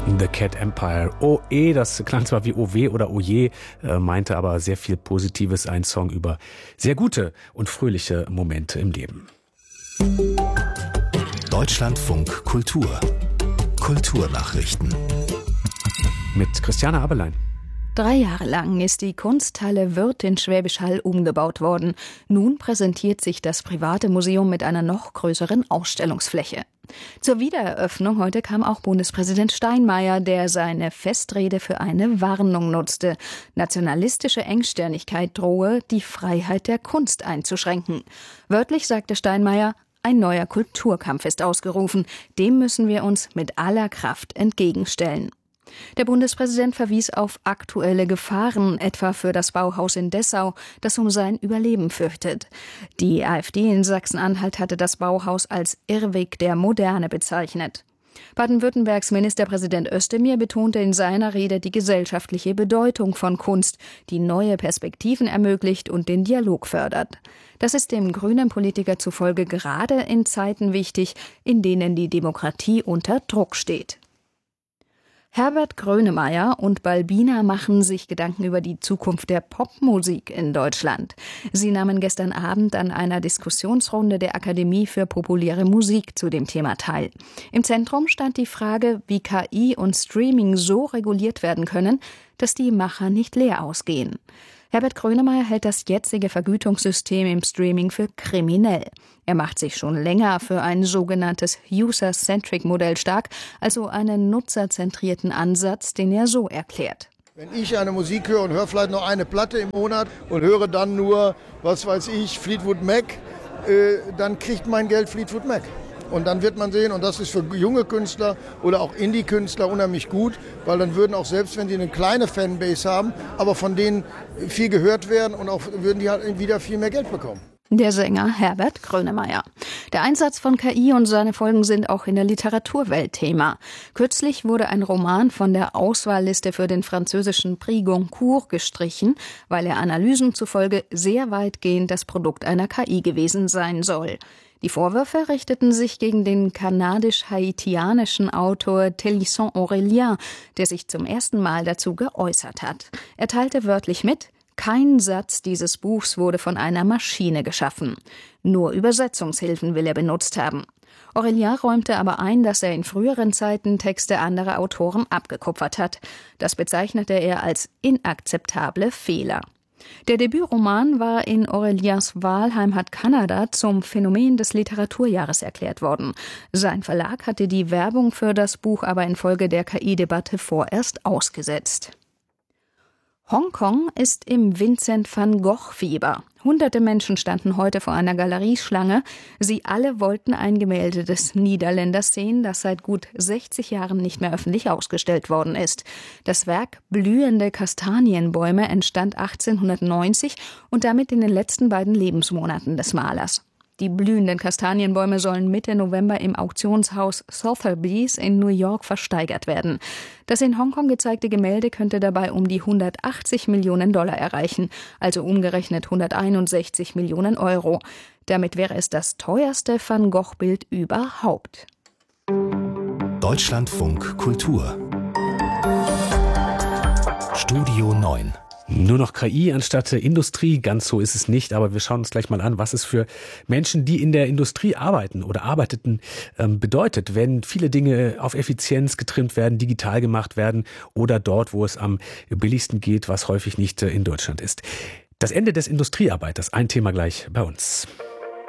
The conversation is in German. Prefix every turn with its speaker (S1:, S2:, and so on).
S1: The Cat Empire. OE, das klang zwar wie OW oder Oje, meinte aber sehr viel Positives. Ein Song über sehr gute und fröhliche Momente im Leben.
S2: Deutschlandfunk Kultur. Kulturnachrichten.
S1: Mit Christiane Aberlein.
S3: 3 Jahre lang ist die Kunsthalle Würth in Schwäbisch Hall umgebaut worden. Nun präsentiert sich das private Museum mit einer noch größeren Ausstellungsfläche. Zur Wiedereröffnung heute kam auch Bundespräsident Steinmeier, der seine Festrede für eine Warnung nutzte. Nationalistische Engstirnigkeit drohe, die Freiheit der Kunst einzuschränken. Wörtlich sagte Steinmeier: Ein neuer Kulturkampf ist ausgerufen. Dem müssen wir uns mit aller Kraft entgegenstellen. Der Bundespräsident verwies auf aktuelle Gefahren, etwa für das Bauhaus in Dessau, das um sein Überleben fürchtet. Die AfD in Sachsen-Anhalt hatte das Bauhaus als Irrweg der Moderne bezeichnet. Baden-Württembergs Ministerpräsident Özdemir betonte in seiner Rede die gesellschaftliche Bedeutung von Kunst, die neue Perspektiven ermöglicht und den Dialog fördert. Das ist dem grünen Politiker zufolge gerade in Zeiten wichtig, in denen die Demokratie unter Druck steht. Herbert Grönemeyer und Balbina machen sich Gedanken über die Zukunft der Popmusik in Deutschland. Sie nahmen gestern Abend an einer Diskussionsrunde der Akademie für populäre Musik zu dem Thema teil. Im Zentrum stand die Frage, wie KI und Streaming so reguliert werden können, dass die Macher nicht leer ausgehen. Herbert Grönemeyer hält das jetzige Vergütungssystem im Streaming für kriminell. Er macht sich schon länger für ein sogenanntes User-Centric-Modell stark, also einen nutzerzentrierten Ansatz, den er so erklärt.
S4: Wenn ich eine Musik höre und höre vielleicht noch eine Platte im Monat und höre dann nur, was weiß ich, Fleetwood Mac, dann kriegt mein Geld Fleetwood Mac. Und dann wird man sehen, und das ist für junge Künstler oder auch Indie-Künstler unheimlich gut, weil dann würden auch, selbst wenn die eine kleine Fanbase haben, aber von denen viel gehört werden und auch würden die halt wieder viel mehr Geld bekommen.
S3: Der Sänger Herbert Grönemeyer. Der Einsatz von KI und seine Folgen sind auch in der Literaturwelt Thema. Kürzlich wurde ein Roman von der Auswahlliste für den französischen Prix Goncourt gestrichen, weil er Analysen zufolge sehr weitgehend das Produkt einer KI gewesen sein soll. Die Vorwürfe richteten sich gegen den kanadisch-haitianischen Autor Télisson Aurélien, der sich zum ersten Mal dazu geäußert hat. Er teilte wörtlich mit: Kein Satz dieses Buchs wurde von einer Maschine geschaffen. Nur Übersetzungshilfen will er benutzt haben. Aurélien räumte aber ein, dass er in früheren Zeiten Texte anderer Autoren abgekupfert hat. Das bezeichnete er als inakzeptable Fehler. Der Debütroman war in Auréliens Wahlheimat Kanada zum Phänomen des Literaturjahres erklärt worden. Sein Verlag hatte die Werbung für das Buch aber infolge der KI-Debatte vorerst ausgesetzt. Hongkong ist im Vincent-van-Gogh-Fieber. Hunderte Menschen standen heute vor einer Galerieschlange. Sie alle wollten ein Gemälde des Niederländers sehen, das seit gut 60 Jahren nicht mehr öffentlich ausgestellt worden ist. Das Werk Blühende Kastanienbäume entstand 1890 und damit in den letzten beiden Lebensmonaten des Malers. Die blühenden Kastanienbäume sollen Mitte November im Auktionshaus Sotheby's in New York versteigert werden. Das in Hongkong gezeigte Gemälde könnte dabei um die 180 Millionen Dollar erreichen, also umgerechnet 161 Millionen Euro. Damit wäre es das teuerste Van Gogh-Bild überhaupt.
S2: Deutschlandfunk Kultur. Studio 9.
S1: Nur noch KI anstatt Industrie, ganz so ist es nicht, aber wir schauen uns gleich mal an, was es für Menschen, die in der Industrie arbeiten oder arbeiteten, bedeutet, wenn viele Dinge auf Effizienz getrimmt werden, digital gemacht werden oder dort, wo es am billigsten geht, was häufig nicht in Deutschland ist. Das Ende des Industriearbeiters, ein Thema gleich bei uns.